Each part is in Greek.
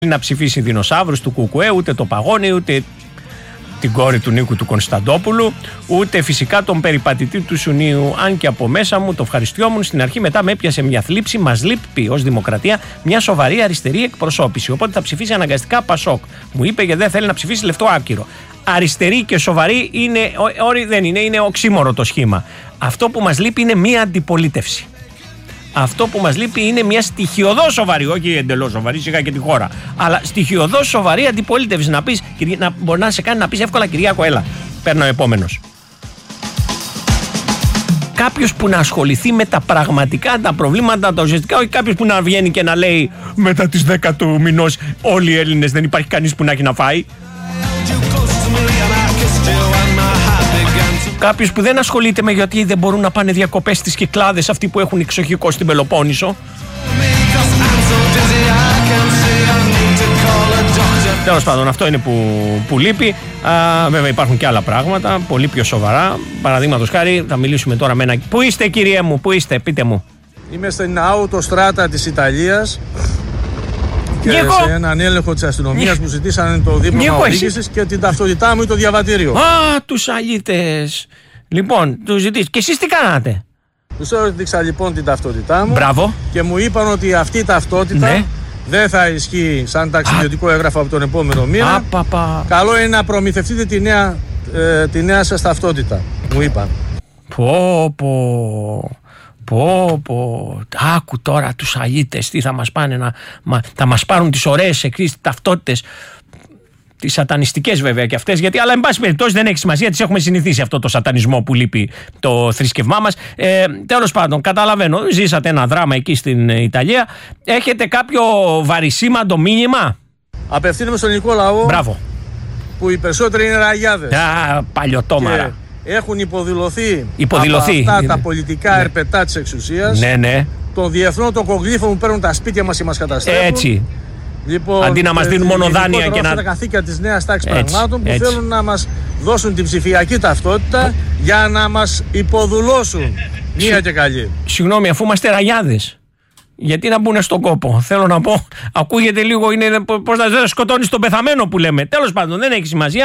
να ψηφίσει δεινοσαύρους του Κουκουέ, ούτε το Παγώνι, ούτε την κόρη του Νίκου του Κωνσταντόπουλου, ούτε φυσικά τον περιπατητή του Σουνίου. Αν και από μέσα μου το ευχαριστιόμουν στην αρχή, μετά με έπιασε μια θλίψη. Μας λείπει ως δημοκρατία μια σοβαρή αριστερή εκπροσώπηση. Οπότε θα ψηφίσει αναγκαστικά Πασόκ. Μου είπε γιατί δεν θέλει να ψηφίσει λεφτό άκυρο. Αριστερή και σοβαρή είναι, δεν είναι οξύμορο το σχήμα. Αυτό που μας λείπει είναι μια αντιπολίτευση. Αυτό που μας λείπει είναι μια στοιχειωδώς σοβαρή, όχι εντελώς σοβαρή, σιγά και τη χώρα, αλλά στοιχειωδώς σοβαρή αντιπολίτευση. Να πεις, να μπορεί να σε κάνει να πεις εύκολα Κυριάκο, έλα, παίρνω επόμενος. Κάποιος που να ασχοληθεί με τα πραγματικά, τα προβλήματα, τα ουσιαστικά, όχι κάποιος που να βγαίνει και να λέει μετά τις 10 του μηνός όλοι οι Έλληνες δεν υπάρχει κανείς που να έχει να φάει. Κάποιος που δεν ασχολείται με γιατί δεν μπορούν να πάνε διακοπές στις Κυκλάδες αυτοί που έχουν εξοχικό στην Πελοπόννησο. Τέλος πάντων, αυτό είναι που λείπει. Βέβαια υπάρχουν και άλλα πράγματα πολύ πιο σοβαρά. Παραδείγματος χάρη, θα μιλήσουμε τώρα με ένα. Πού είστε, κύριε μου, πού είστε, πείτε μου. Είμαι στην αυτοστράτα της Ιταλίας. Και σε έναν έλεγχο της αστυνομίας μου ζητήσανε το δίπλωμα οδήγησης και την ταυτότητά μου ή το διαβατήριο. Τους αλήτες. Λοιπόν, τους ζητήσεις. Και εσείς τι κάνατε? Τους έδειξα λοιπόν την ταυτότητά μου. Μπράβο. Και μου είπαν ότι αυτή η ταυτότητα δεν θα ισχύει σαν ταξιδιωτικό έγγραφο από τον επόμενο μήνα. Καλό είναι να προμηθευτείτε τη νέα σας ταυτότητα, μου είπαν. Άκου τώρα τους αλήτες τι θα μας πάνε θα μας πάρουν τις ωραίες εκεί ταυτότητες, τις σατανιστικές βέβαια και αυτές, γιατί αλλά εν πάση περιπτώσει δεν έχει σημασία, τις έχουμε συνηθίσει αυτό το σατανισμό που λείπει το θρησκευμά μας. Τέλος πάντων, καταλαβαίνω, ζήσατε ένα δράμα εκεί στην Ιταλία. Έχετε κάποιο βαρισίμαντο μήνυμα? Απευθύνομαι στον ελληνικό λαό. Μπράβο. Που οι περισσότεροι είναι ραγιάδες. Παλιωτόμαρα. Έχουν υποδηλωθεί από αυτά τα πολιτικά ερπετά της εξουσίας. Ναι. Των διεθνών των κογλίφων που παίρνουν τα σπίτια μας και μας καταστρέφουν. Έτσι. Λοιπόν, αντί να μας δίνουν μόνο δάνεια και να. Τα καθήκια της νέας τάξης πραγμάτων που θέλουν να μας δώσουν την ψηφιακή ταυτότητα για να μας υποδουλώσουν. Μία και καλή. Συγγνώμη, αφού είμαστε ραγιάδες, γιατί να μπουν στον κόπο? Θέλω να πω, ακούγεται λίγο, είναι πώς να σκοτώνεις τον πεθαμένο που λέμε. Τέλος πάντων, δεν έχει σημασία.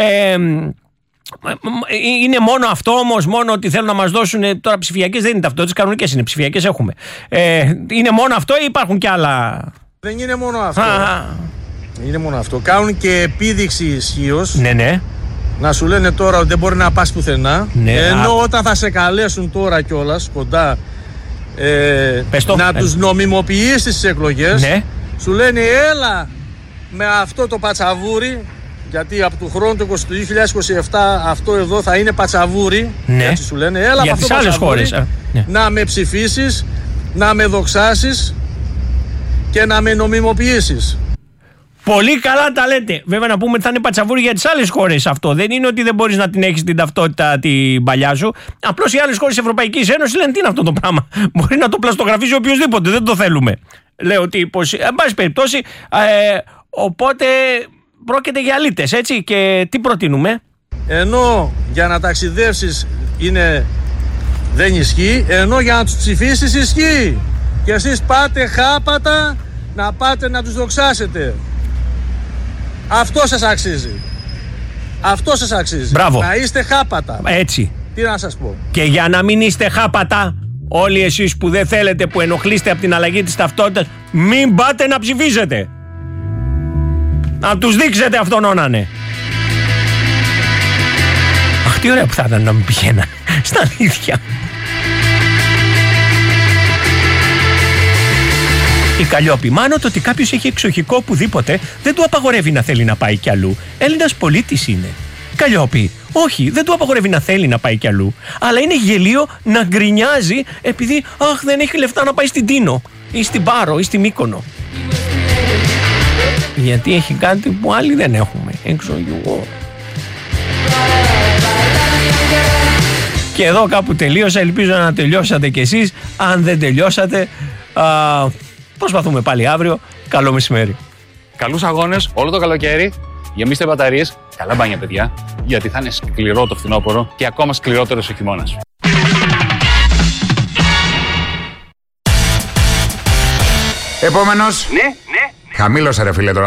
Είναι μόνο αυτό όμως, μόνο ότι θέλουν να μας δώσουν τώρα ψηφιακές, δεν είναι ταυτότητες, κανονικές είναι, ψηφιακές έχουμε. Είναι μόνο αυτό ή υπάρχουν και άλλα? Δεν είναι μόνο αυτό. Είναι μόνο αυτό. Κάνουν και επίδειξη ισχύως. Ναι. Να σου λένε τώρα ότι δεν μπορεί να πας πουθενά. Ενώ όταν θα σε καλέσουν τώρα κιόλας κοντά να τους νομιμοποιήσεις τις εκλογές, σου λένε έλα με αυτό το πατσαβούρι. Γιατί από του χρόνου του 2027 αυτό εδώ θα είναι πατσαβούρι. Έτσι σου λένε. Έλα για από τις αυτό άλλες χώρες. Να με ψηφίσεις, να με δοξάσεις και να με νομιμοποιήσεις. Πολύ καλά τα λέτε. Βέβαια να πούμε ότι θα είναι πατσαβούρι για τις άλλες χώρες αυτό. Δεν είναι ότι δεν μπορείς να την έχεις την ταυτότητα την παλιά σου. Απλώς οι άλλες χώρες της Ευρωπαϊκής Ένωσης λένε τι είναι αυτό το πράγμα. Μπορεί να το πλαστογραφίζει οποιοδήποτε. Δεν το θέλουμε. Λέω ότι εν πάση περιπτώσει. Οπότε. Πρόκειται για αλήτες, έτσι, και τι προτείνουμε? Ενώ για να ταξιδεύσεις δεν ισχύει, ενώ για να τους ψηφίσεις ισχύει. Και εσείς πάτε χάπατα να πάτε να τους δοξάσετε. Αυτό σας αξίζει. Αυτό σας αξίζει. Μπράβο. Να είστε χάπατα. Έτσι. Τι να σας πω. Και για να μην είστε χάπατα, όλοι εσείς που δεν θέλετε, που ενοχλείστε από την αλλαγή της ταυτότητας, μην πάτε να ψηφίσετε. Να τους δείξετε αυτόν όνανε. Αχ, τι ωραία που θα ήταν να μην πηγαίνα. Στα αλήθεια. Η Καλλιόπη, μάνο το ότι κάποιος έχει εξοχικό οπουδήποτε δεν του απαγορεύει να θέλει να πάει κι αλλού. Έλληνας πολίτης είναι. Καλλιόπη, όχι, δεν του απαγορεύει να θέλει να πάει κι αλλού. Αλλά είναι γελίο να γκρινιάζει επειδή δεν έχει λεφτά να πάει στην Τίνο ή στην Πάρο ή στη Μύκονο. Γιατί έχει κάτι που άλλοι δεν έχουμε. Εξοχικό. Και εδώ κάπου τελείωσα. Ελπίζω να τελειώσατε κι εσείς. Αν δεν τελειώσατε, προσπαθούμε πάλι αύριο. Καλό μεσημέρι. Καλούς αγώνες όλο το καλοκαίρι. Γεμίστε μπαταρίες. Καλά μπάνια, παιδιά. Γιατί θα είναι σκληρό το φθινόπωρο και ακόμα σκληρότερος ο χειμώνας. Επόμενος. Ναι. Χαμήλωσε ρε φίλε τώρα.